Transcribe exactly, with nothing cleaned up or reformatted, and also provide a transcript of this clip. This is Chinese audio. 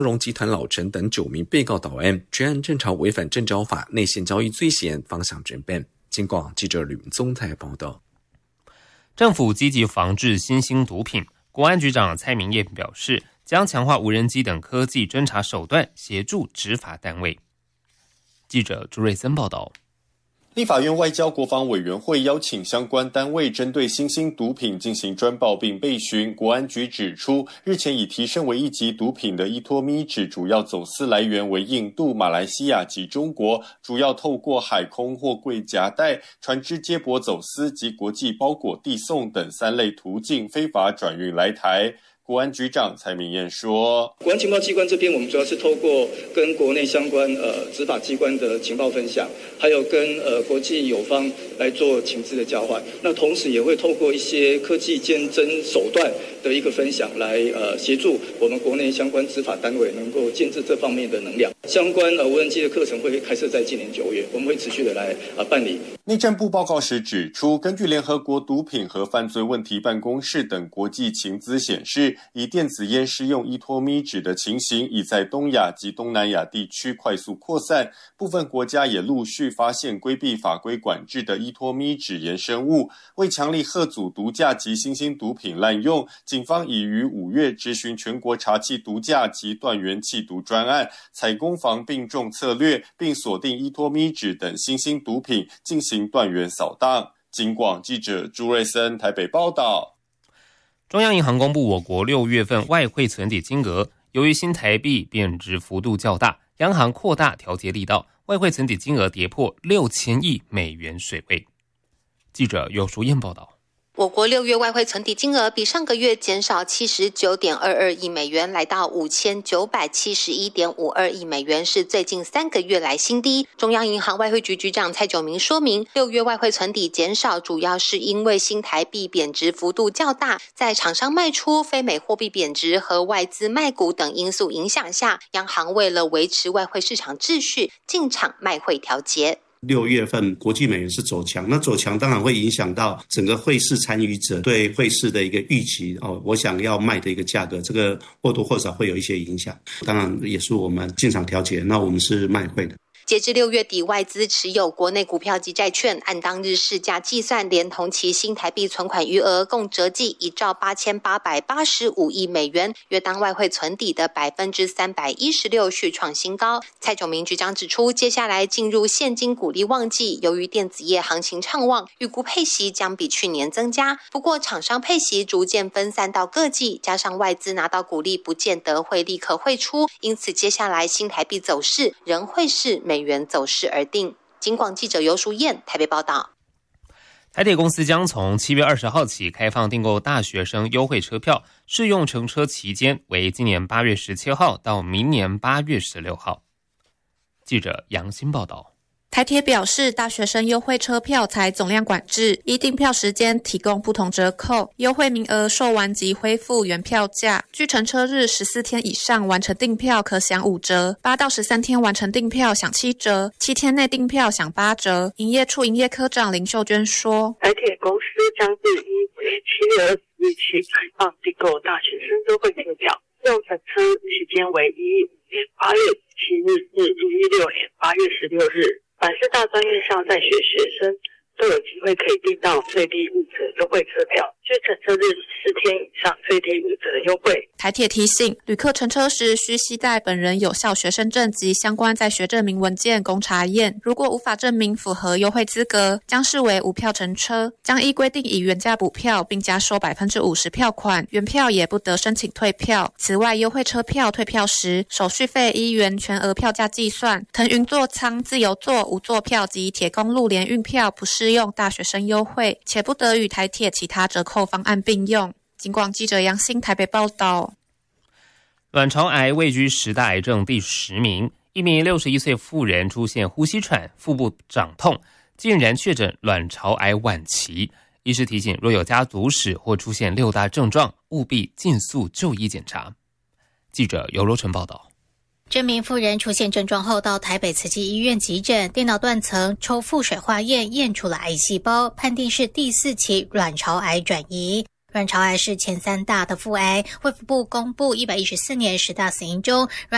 荣集团老陈等九名被告倒案，全案正朝违反证交法内线交易罪嫌方向侦办。警广记者吕文宗台报道。 政府积极防治新兴毒品，国安局长蔡明彦表示，将强化无人机等科技侦查手段，协助执法单位。记者朱瑞森报道。 立法院外交国防委员会邀请相关单位针对新兴毒品进行专报并备询。国安局指出，日前已提升为一级毒品的依托咪酯主要走私来源为印度、马来西亚及中国，主要透过海空货柜夹带、船只接驳走私及国际包裹递送等三类途径非法转运来台。国安局长蔡明彦说， 国安情报机关这边，我们主要是透过跟国内相关呃执法机关的情报分享，还有跟呃国际友方来做情资的交换。那同时也会透过一些科技监侦手段的一个分享，来呃协助我们国内相关执法单位能够建制这方面的能量。相关呃无人机的课程会开设在今年九月，我们会持续的来呃办理。 内政部报告时指出，根据联合国毒品和犯罪问题办公室等国际情资显示，以电子烟施用依托咪酯的情形已在东亚及东南亚地区快速扩散，部分国家也陆续发现规避法规管制的依托咪酯衍生物。为强力遏阻毒驾及新兴毒品滥用，警方已于五月执行全国查缉毒驾及断源缉毒专案，采攻防并重策略，并锁定依托咪酯等新兴毒品进行断源扫荡。警广记者朱瑞森台北报道。 中央银行公布我国六月份外汇存底金额，由于新台币贬值幅度较大，央行扩大调节力道，外汇存底金额跌破六千亿美元水位。记者尤淑燕报道。 我国六月外汇存底金额比上个月减少 七十九点二二亿美元，来到 五千九百七十一点五二亿美元，是最近三个月来新低。中央银行外汇局局长蔡炯明说明，六月外汇存底减少主要是因为新台币贬值幅度较大，在厂商卖出、非美货币贬值和外资卖股等因素影响下，央行为了维持外汇市场秩序，进场卖汇调节。 六月份国际美元是走强，那走强当然会影响到整个汇市参与者对汇市的一个预期哦，我想要卖的一个价格，这个或多或少会有一些影响。当然也是我们进场调节，那我们是卖汇的。 截至六月底，外资持有国内股票及债券，按当日市价计算，连同其新台币存款余额，共折计一兆八千八百八十五亿美元，约当外汇存底的百分之三百一十六，续创新高。蔡炯明局长指出，接下来进入现金股利旺季，由于电子业行情畅旺，预估配息将比去年增加。不过，厂商配息逐渐分散到各季，加上外资拿到股利不见得会立刻汇出，因此接下来新台币走势仍会是美元走势而定。警广记者尤淑燕台北报道。 台铁公司将从七月二十号起开放订购大学生优惠车票，适用乘车期间为今年八月十七号到明年八月十六号。记者杨欣报道。 台铁表示，大学生优惠车票采总量管制，依订票时间提供不同折扣，优惠名额售完即恢复原票价。据乘车日十四天以上完成订票可享五折，八到十三天完成订票享七折，七天内订票享八折。营业处营业科长林秀娟说， 台铁公司将自于七月二十日起开放订购大学生优惠车票，用乘车时间为一五年八月七日至一一六年八月十六日。凡是大专院校在学学生都有机会可以订到最低五折优惠车票，需乘车日十天以上最低五折优惠。 台铁提醒，旅客乘车时需携带本人有效学生证及相关在学证明文件供查验，如果无法证明符合优惠资格，将视为无票乘车，将依规定以原价补票，并加收 百分之五十 票款，原票也不得申请退票。此外，优惠车票退票时，手续费依原全额票价计算，腾云座舱、自由座、无座票及铁公路联运票不适用大学生优惠，且不得与台铁其他折扣方案并用。警广记者杨欣台北报道。 卵巢癌位居十大癌症第十名，一名六十一岁妇人出现呼吸喘、腹部胀痛，竟然确诊卵巢癌晚期。医师提醒，若有家族史或出现六大症状，务必尽速就医检查。记者尤罗成报道。 这名妇人出现症状后到台北慈济医院急诊，电脑断层抽腹水化验验出了癌细胞，判定是第四期卵巢癌转移。卵巢癌是前三大的腹癌，卫福部公布一百一十四年十大死因中，卵